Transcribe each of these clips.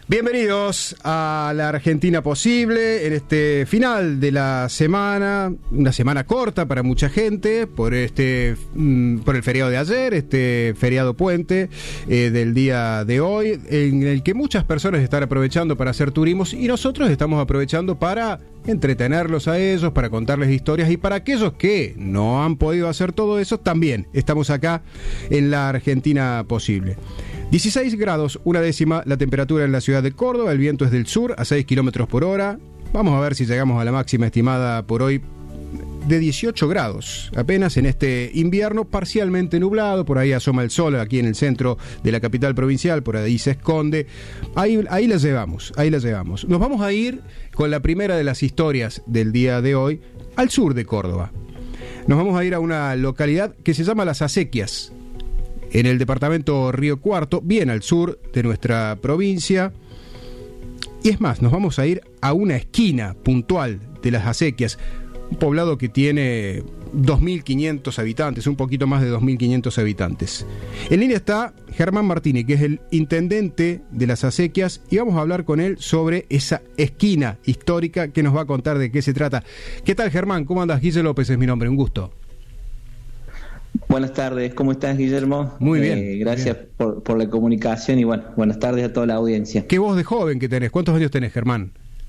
Bienvenidos a la Argentina Posible en este final de la semana, una semana corta para mucha gente por el feriado de ayer, este feriado puente del día de hoy, en el que muchas personas están aprovechando para hacer turismos y nosotros estamos aprovechando para entretenerlos a ellos, para contarles historias, y para aquellos que no han podido hacer todo eso, también estamos acá en la Argentina Posible. 16 grados, una décima la temperatura en la ciudad de Córdoba, el viento es del sur a 6 kilómetros por hora. Vamos a ver si llegamos a la máxima estimada por hoy de 18 grados, apenas en este invierno parcialmente nublado. Por ahí asoma el sol aquí en el centro de la capital provincial, por ahí se esconde. Ahí la llevamos. Nos vamos a ir con la primera de las historias del día de hoy al sur de Córdoba. Nos vamos a ir a una localidad que se llama Las Acequias, en el departamento Río Cuarto, bien al sur de nuestra provincia. Y es más, nos vamos a ir a una esquina puntual de Las Acequias, un poblado que tiene 2.500 habitantes, un poquito más de 2.500 habitantes. En línea está Germán Martínez, que es el intendente de Las Acequias, y vamos a hablar con él sobre esa esquina histórica que nos va a contar de qué se trata. ¿Qué tal, Germán? ¿Cómo andas? Guille López es mi nombre, un gusto. Buenas tardes, ¿cómo estás, Guillermo? Muy bien. Gracias bien. Por la comunicación y buenas tardes a toda la audiencia. ¿Qué voz de joven que tenés? ¿Cuántos años tenés, Germán?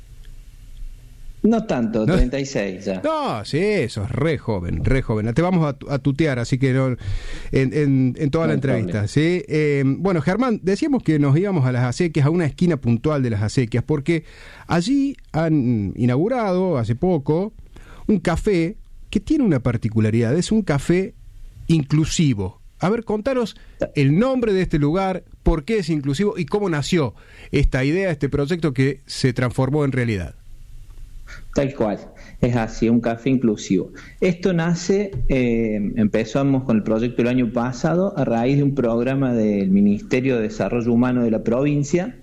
No tanto, ¿No? 36 ya. No, sí, sos re joven. Te vamos a tutear, así que no, en toda la entrevista, ¿sí? Bueno, Germán, decíamos que nos íbamos a Las Acequias, a una esquina puntual de Las Acequias, porque allí han inaugurado hace poco un café que tiene una particularidad, es un café inclusivo. A ver, contanos el nombre de este lugar, por qué es inclusivo y cómo nació esta idea, este proyecto que se transformó en realidad. Tal cual, es así, un café inclusivo. Esto nace, empezamos con el proyecto el año pasado a raíz de un programa del Ministerio de Desarrollo Humano de la provincia.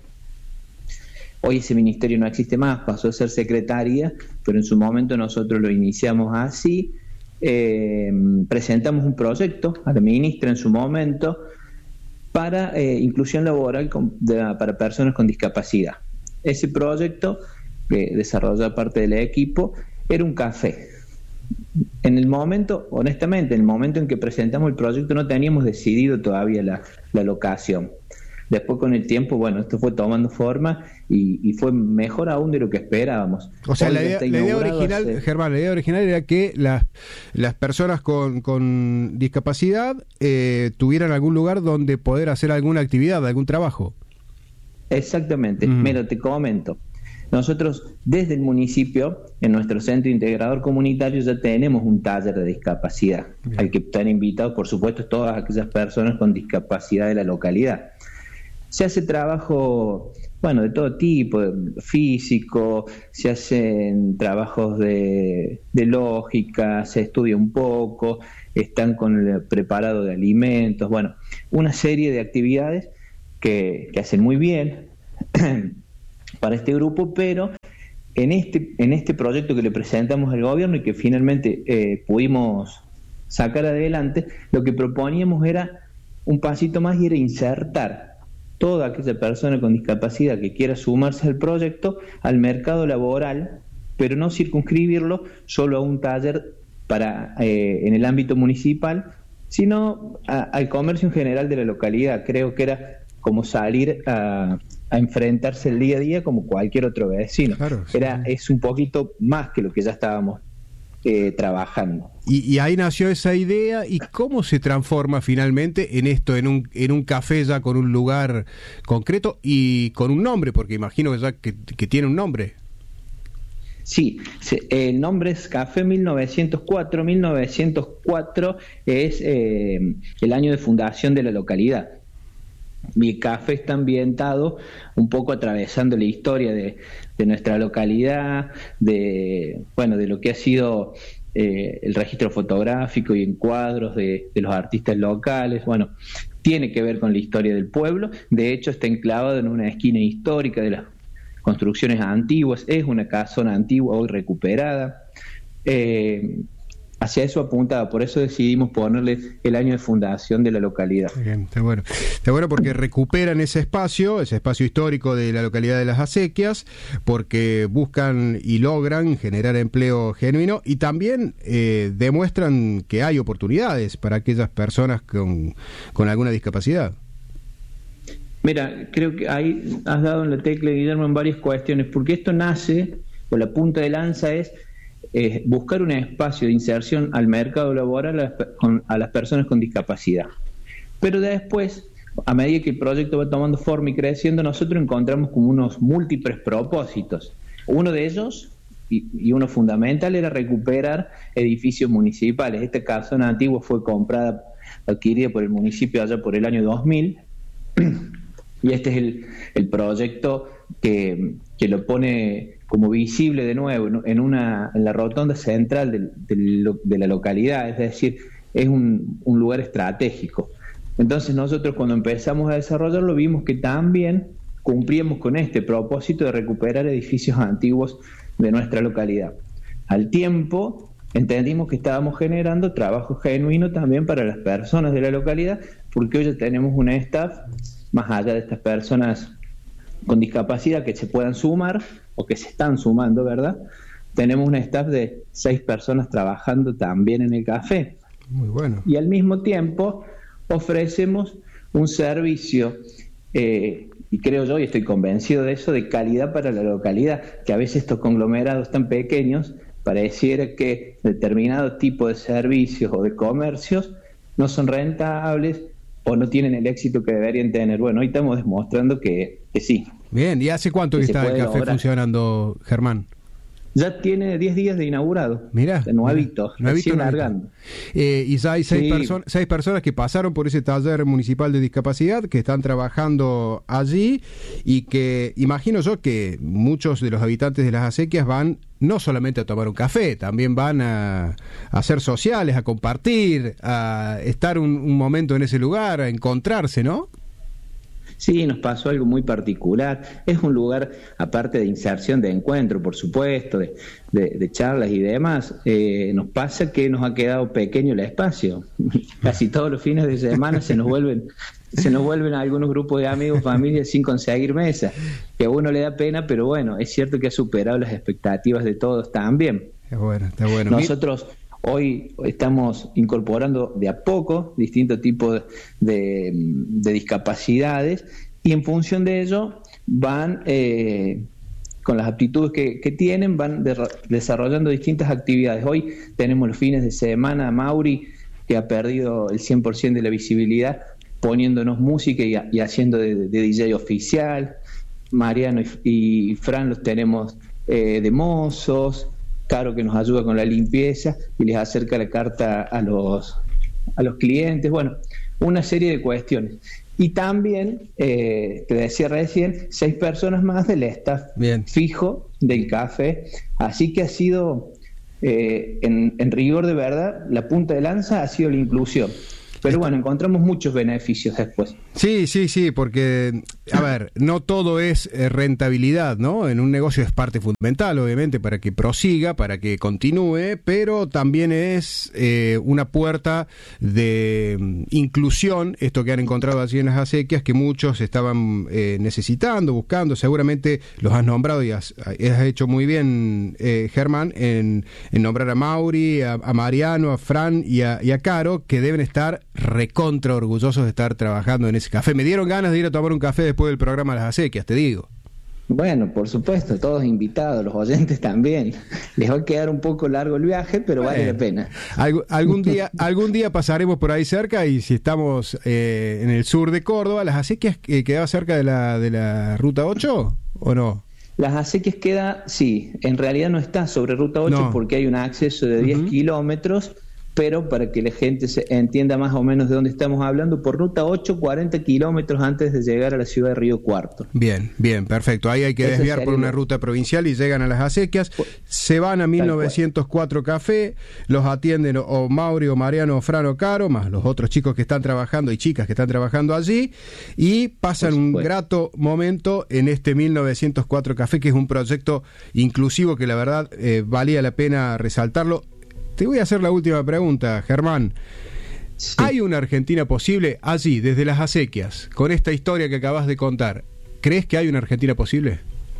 Hoy ese ministerio no existe más, pasó a ser secretaría, pero en su momento nosotros lo iniciamos así. Presentamos un proyecto a la ministra en su momento para inclusión laboral para personas con discapacidad. Ese proyecto, desarrollado parte del equipo, era un café. En el momento, honestamente, en el momento en que presentamos el proyecto no teníamos decidido todavía la locación. Después, con el tiempo, esto fue tomando forma y fue mejor aún de lo que esperábamos. O sea, la idea original, Germán, la idea original era que las personas con discapacidad tuvieran algún lugar donde poder hacer alguna actividad, algún trabajo. Exactamente. Mira, te comento. Nosotros, desde el municipio, en nuestro centro integrador comunitario, ya tenemos un taller de discapacidad, al que están invitados, por supuesto, todas aquellas personas con discapacidad de la localidad. Se hace trabajo, de todo tipo, físico, se hacen trabajos de lógica, se estudia un poco, están con el preparado de alimentos, una serie de actividades que hacen muy bien para este grupo, pero en este proyecto que le presentamos al gobierno y que finalmente pudimos sacar adelante, lo que proponíamos era un pasito más y era insertar toda aquella persona con discapacidad que quiera sumarse al proyecto al mercado laboral, pero no circunscribirlo solo a un taller en el ámbito municipal, sino al comercio en general de la localidad. Creo que era como salir a enfrentarse el día a día como cualquier otro vecino. Claro, sí. Es un poquito más que lo que ya estábamos trabajando. Y ahí nació esa idea. ¿Y cómo se transforma finalmente en esto, en un café ya con un lugar concreto y con un nombre? Porque imagino que ya que tiene un nombre. Sí, el nombre es Café 1904. 1904 es el año de fundación de la localidad. Mi café está ambientado un poco atravesando la historia de nuestra localidad, de lo que ha sido el registro fotográfico y encuadros de los artistas locales. Tiene que ver con la historia del pueblo. De hecho, está enclavado en una esquina histórica de las construcciones antiguas. Es una casona antigua hoy recuperada. hacia eso apuntaba, por eso decidimos ponerle el año de fundación de la localidad. Bien, está bueno. Está bueno porque recuperan ese espacio histórico de la localidad de Las Acequias, porque buscan y logran generar empleo genuino y también demuestran que hay oportunidades para aquellas personas con alguna discapacidad. Mira, creo que ahí has dado en la tecla, Guillermo, en varias cuestiones, porque esto nace, o la punta de lanza es buscar un espacio de inserción al mercado laboral a las personas con discapacidad. Pero después, a medida que el proyecto va tomando forma y creciendo, nosotros encontramos como unos múltiples propósitos. Uno de ellos, y uno fundamental, era recuperar edificios municipales. Esta casona antigua fue adquirida por el municipio allá por el año 2000, y este es el proyecto que lo pone como visible de nuevo en la rotonda central de la localidad, es decir, es un lugar estratégico. Entonces nosotros cuando empezamos a desarrollarlo vimos que también cumplíamos con este propósito de recuperar edificios antiguos de nuestra localidad. Al tiempo entendimos que estábamos generando trabajo genuino también para las personas de la localidad, porque hoy ya tenemos una staff, más allá de estas personas con discapacidad que se puedan sumar o que se están sumando, ¿verdad? Tenemos un staff de 6 personas trabajando también en el café. Muy bueno. Y al mismo tiempo ofrecemos un servicio, y creo yo, y estoy convencido de eso, de calidad para la localidad, que a veces estos conglomerados tan pequeños pareciera que determinado tipo de servicios o de comercios no son rentables o no tienen el éxito que deberían tener. Bueno, hoy estamos demostrando que sí. Bien, ¿y hace cuánto que está el café funcionando, Germán? Ya tiene 10 días de inaugurado. Mirá. Nuevito, recién largando. Y ya hay 6 personas que pasaron por ese taller municipal de discapacidad, que están trabajando allí, y que imagino yo que muchos de los habitantes de Las Acequias van no solamente a tomar un café, también van a ser sociales, a compartir, a estar un momento en ese lugar, a encontrarse, ¿no? Sí, nos pasó algo muy particular. Es un lugar, aparte de inserción, de encuentro, por supuesto, de charlas y demás, nos pasa que nos ha quedado pequeño el espacio. Casi todos los fines de semana se nos vuelven algunos grupos de amigos, familias sin conseguir mesa, que a uno le da pena, pero bueno, es cierto que ha superado las expectativas de todos también. Está bueno. Nosotros hoy estamos incorporando de a poco distintos tipos de discapacidades, y en función de ello van, con las aptitudes que tienen, van desarrollando distintas actividades. Hoy tenemos los fines de semana a Mauri, que ha perdido el 100% de la visibilidad, poniéndonos música y haciendo de DJ oficial. Mariano y Fran los tenemos de mozos. Caro, que nos ayuda con la limpieza y les acerca la carta a los clientes. Bueno, una serie de cuestiones. Y también, te decía recién, 6 personas más del staff fijo del café. Así que ha sido, en rigor de verdad, la punta de lanza ha sido la inclusión. Pero bueno, encontramos muchos beneficios después. Sí, porque, a ver, no todo es rentabilidad, ¿no? En un negocio es parte fundamental, obviamente, para que prosiga, para que continúe, pero también es una puerta de inclusión, esto que han encontrado allí en Las Acequias, que muchos estaban necesitando, buscando. Seguramente los has nombrado y has hecho muy bien, Germán, en nombrar a Mauri, a Mariano, a Fran y a Caro, que deben estar recontra orgullosos de estar trabajando en ese café. Me dieron ganas de ir a tomar un café después del programa Las Acequias, te digo. Bueno, por supuesto, todos invitados, los oyentes también. Les va a quedar un poco largo el viaje, pero vale la pena. Algún día pasaremos por ahí cerca, y si estamos en el sur de Córdoba, Las Acequias quedaba cerca de la Ruta 8, ¿o no? Las Acequias queda, sí, en realidad no está sobre Ruta 8 porque hay un acceso de 10 kilómetros, pero para que la gente se entienda más o menos de dónde estamos hablando, por Ruta 8, 40 kilómetros antes de llegar a la ciudad de Río Cuarto. Bien, perfecto. Ahí hay que desviar por una ruta provincial y llegan a Las Acequias, se van a 1904 Café, los atienden o Mauri o Mariano o Fran o Caro, más los otros chicos que están trabajando y chicas que están trabajando allí, y pasan un grato momento en este 1904 Café, que es un proyecto inclusivo que la verdad valía la pena resaltarlo. Te voy a hacer la última pregunta, Germán. Sí. ¿Hay una Argentina posible allí, desde las acequias, con esta historia que acabas de contar? ¿Crees que hay una Argentina posible?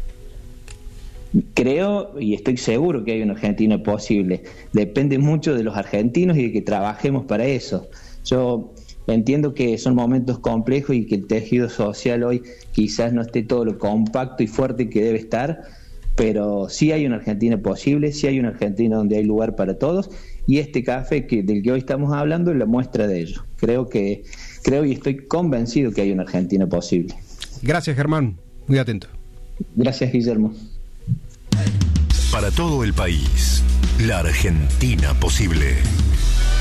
Creo y estoy seguro que hay una Argentina posible. Depende mucho de los argentinos y de que trabajemos para eso. Yo entiendo que son momentos complejos y que el tejido social hoy quizás no esté todo lo compacto y fuerte que debe estar, pero sí hay una Argentina posible, sí hay una Argentina donde hay lugar para todos, y este café del que hoy estamos hablando es la muestra de ello. Creo y estoy convencido que hay una Argentina posible. Gracias, Germán. Muy atento. Gracias, Guillermo. Para todo el país, la Argentina posible.